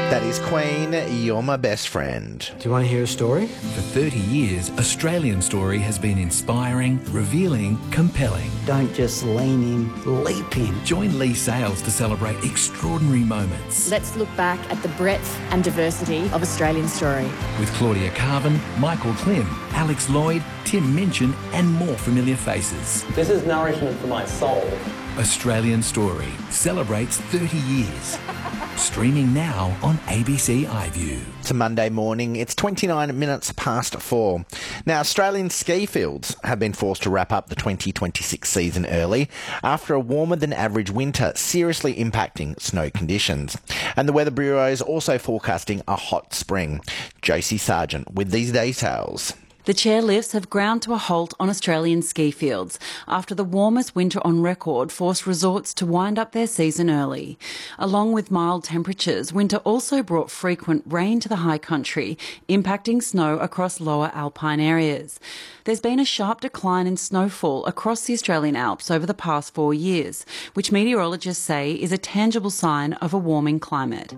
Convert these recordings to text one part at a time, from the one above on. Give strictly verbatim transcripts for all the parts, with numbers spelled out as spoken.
That is Queen, You're My Best Friend. Do you want to hear a story? For thirty years, Australian Story has been inspiring, revealing, compelling. Don't just lean in, leap in. Join Lee Sales to celebrate extraordinary moments. Let's look back at the breadth and diversity of Australian Story. With Claudia Carvin, Michael Klim, Alex Lloyd, Tim Minchin and more familiar faces. This is nourishment for my soul. Australian Story celebrates thirty years. Streaming now on A B C iView. It's a Monday morning. It's twenty-nine minutes past four. Now, Australian ski fields have been forced to wrap up the twenty twenty-six season early after a warmer than average winter seriously impacting snow conditions. And the Weather Bureau is also forecasting a hot spring. Josie Sargent with these details. The chairlifts have ground to a halt on Australian ski fields after the warmest winter on record forced resorts to wind up their season early. Along with mild temperatures, winter also brought frequent rain to the high country, impacting snow across lower alpine areas. There's been a sharp decline in snowfall across the Australian Alps over the past four years, which meteorologists say is a tangible sign of a warming climate.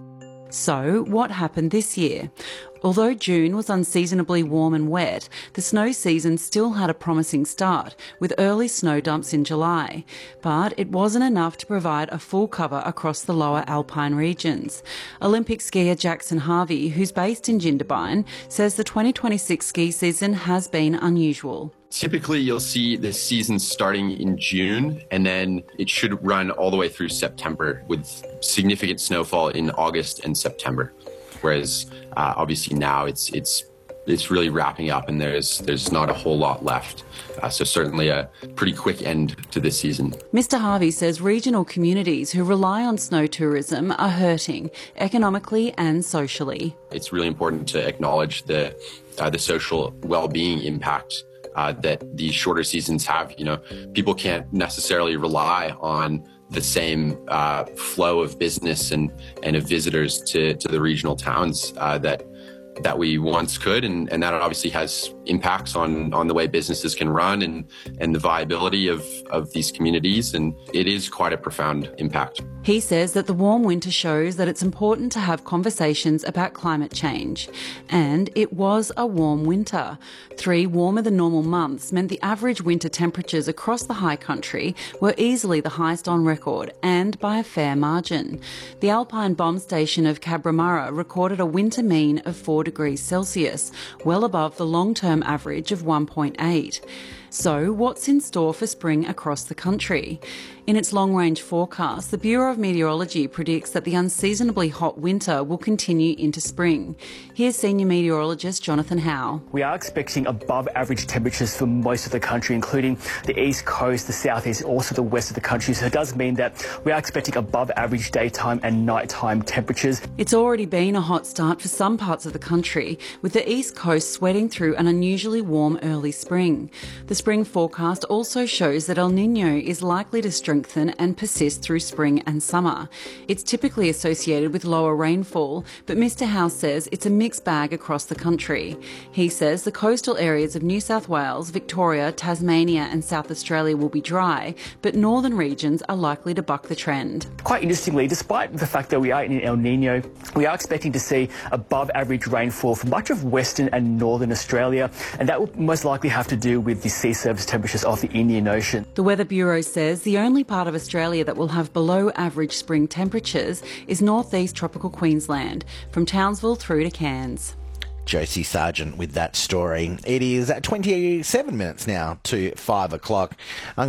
So, what happened this year? Although June was unseasonably warm and wet, the snow season still had a promising start, with early snow dumps in July. But it wasn't enough to provide a full cover across the lower alpine regions. Olympic skier Jackson Harvey, who's based in Jindabyne, says the twenty twenty-six ski season has been unusual. Typically, you'll see the season starting in June, and then it should run all the way through September with significant snowfall in August and September. Whereas uh, obviously now it's it's it's really wrapping up, and there's there's not a whole lot left. Uh, so certainly a pretty quick end to this season. Mister Harvey says regional communities who rely on snow tourism are hurting economically and socially. It's really important to acknowledge the uh, the social well-being impact Uh, that these shorter seasons have. You know, people can't necessarily rely on the same uh, flow of business and, and of visitors to, to the regional towns uh, that that we once could, and, and that obviously has impacts on, on the way businesses can run and, and the viability of, of these communities, and it is quite a profound impact. He says that the warm winter shows that it's important to have conversations about climate change. And it was a warm winter. Three warmer than normal months meant the average winter temperatures across the high country were easily the highest on record, and by a fair margin. The Alpine Bomb Station of Cabramurra recorded a winter mean of four degrees Celsius, well above the long-term average of one point eight. So, what's in store for spring across the country? In its long-range forecast, the Bureau of Meteorology predicts that the unseasonably hot winter will continue into spring. Here's Senior Meteorologist Jonathan Howe. We are expecting above-average temperatures for most of the country, including the east coast, the southeast, and also the west of the country. So it does mean that we are expecting above-average daytime and nighttime temperatures. It's already been a hot start for some parts of the country, with the east coast sweating through an unusually warm early spring. The spring forecast also shows that El Niño is likely to strengthen and persist through spring and summer. It's typically associated with lower rainfall, but Mister Howe says it's a mixed bag across the country. He says the coastal areas of New South Wales, Victoria, Tasmania and South Australia will be dry, but northern regions are likely to buck the trend. Quite interestingly, despite the fact that we are in El Niño, we are expecting to see above average rainfall for much of Western and Northern Australia, and that will most likely have to do with the sea surface temperatures of the Indian Ocean. The Weather Bureau says the only part of Australia that will have below average spring temperatures is northeast tropical Queensland, from Townsville through to Cairns. Josie Sargent with that story. It is at twenty-seven minutes now to five o'clock. I'm